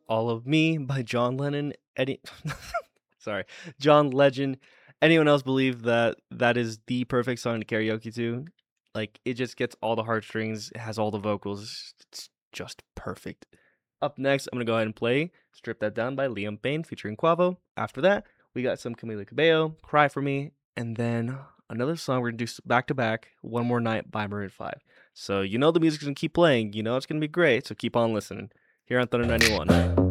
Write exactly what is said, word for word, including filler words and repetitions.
All of Me by John Lennon. Any sorry, John Legend. Anyone else believe that that is the perfect song to karaoke to? Like, it just gets all the heartstrings, it has all the vocals, it's just perfect. Up next, I'm gonna go ahead and play Strip That Down by Liam Payne featuring Quavo. After that, we got some Camila Cabello, Cry For Me, and then another song we're gonna do back to back, One More Night by Maroon five. So you know the music's gonna keep playing, you know it's gonna be great, so keep on listening. Here on Thunder ninety-one.